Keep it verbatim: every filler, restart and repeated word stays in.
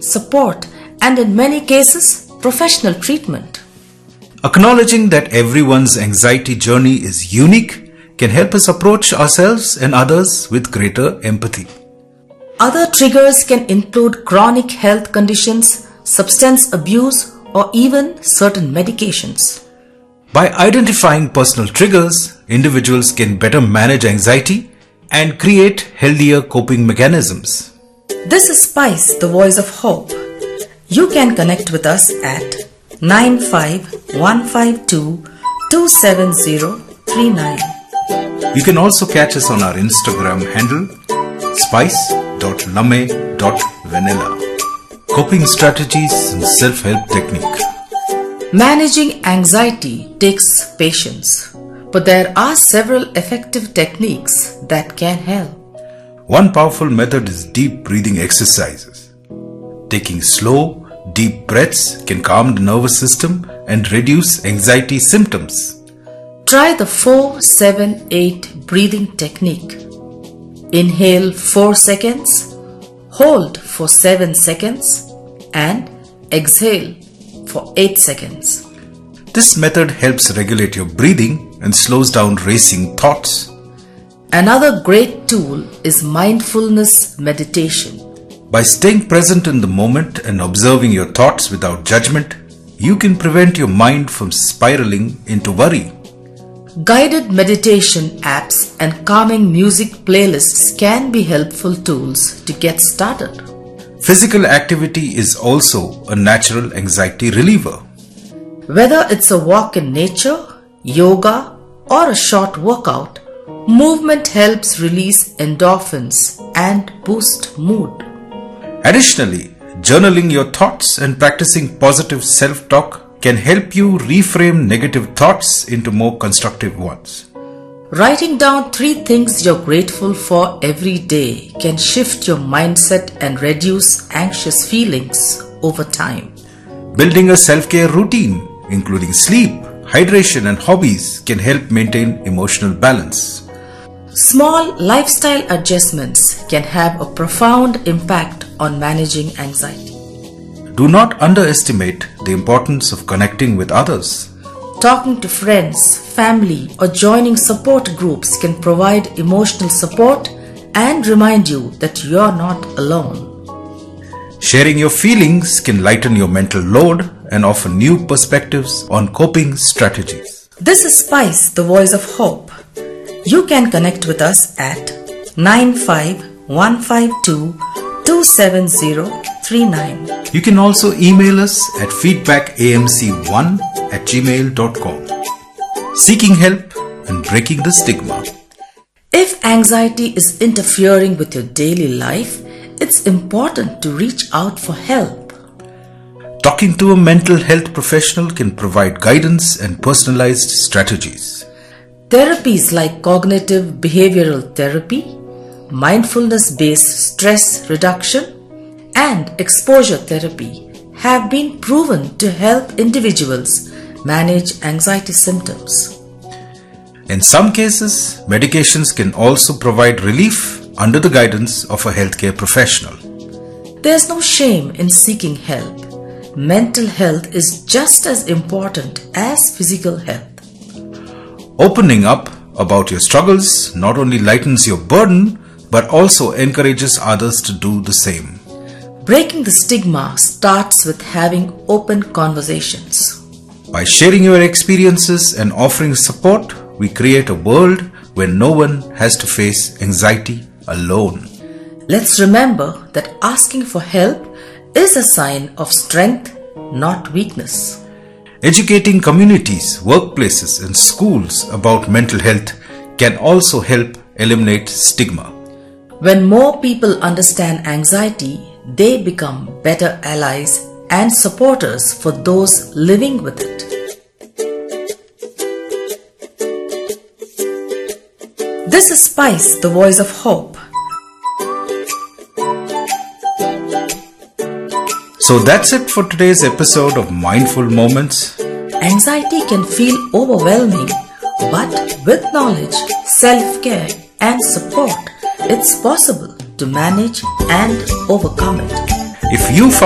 support, and in many cases, professional treatment. Acknowledging that everyone's anxiety journey is unique can help us approach ourselves and others with greater empathy. Other triggers can include chronic health conditions, substance abuse, or even certain medications. By identifying personal triggers, individuals can better manage anxiety and create healthier coping mechanisms. This is Spice, the voice of hope. You can connect with us at nine five one five two two seven zero three nine. You can also catch us on our Instagram handle spice dot lame dot vanilla. Coping strategies and self-help technique. Managing anxiety takes patience, but there are several effective techniques that can help. One powerful method is deep breathing exercises. Taking slow, deep breaths can calm the nervous system and reduce anxiety symptoms. Try the four seven eight breathing technique. Inhale four seconds, hold for seven seconds, and exhale for eight seconds. This method helps regulate your breathing and slows down racing thoughts. Another great tool is mindfulness meditation. By staying present in the moment and observing your thoughts without judgment, you can prevent your mind from spiraling into worry. Guided meditation apps and calming music playlists can be helpful tools to get started. Physical activity is also a natural anxiety reliever. Whether it's a walk in nature, yoga, or a short workout, movement helps release endorphins and boost mood. Additionally, journaling your thoughts and practicing positive self-talk can help you reframe negative thoughts into more constructive ones. Writing down three things you're grateful for every day can shift your mindset and reduce anxious feelings over time. Building a self-care routine, including sleep, hydration, and hobbies, can help maintain emotional balance. Small lifestyle adjustments can have a profound impact on managing anxiety. Do not underestimate the importance of connecting with others. Talking to friends, family, or joining support groups can provide emotional support and remind you that you are not alone. Sharing your feelings can lighten your mental load and offer new perspectives on coping strategies. This is Spice, the voice of hope. You can connect with us at nine five one five two two seven zero three nine. You can also email us at feedback a m c one at gmail dot com. Seeking help and breaking the stigma. If anxiety is interfering with your daily life, it's important to reach out for help. Talking to a mental health professional can provide guidance and personalized strategies. Therapies like cognitive behavioral therapy, mindfulness-based stress reduction, and exposure therapy have been proven to help individuals manage anxiety symptoms. In some cases, medications can also provide relief under the guidance of a healthcare professional. There's no shame in seeking help. Mental health is just as important as physical health. Opening up about your struggles not only lightens your burden, but also encourages others to do the same. Breaking the stigma starts with having open conversations. By sharing your experiences and offering support, we create a world where no one has to face anxiety alone. Let's remember that asking for help is a sign of strength, not weakness. Educating communities, workplaces, and schools about mental health can also help eliminate stigma. When more people understand anxiety, they become better allies and supporters for those living with it. This is Spice, the voice of hope. So that's it for today's episode of Mindful Moments. Anxiety can feel overwhelming, but with knowledge, self-care, and support, it's possible to manage and overcome it. If you